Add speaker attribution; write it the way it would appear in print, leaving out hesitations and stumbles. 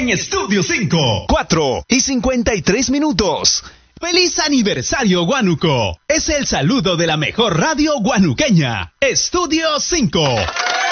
Speaker 1: en Estudio 5. 4:53. ¡Feliz aniversario, Huánuco! Es el saludo de la mejor radio guanuqueña, Estudio 5.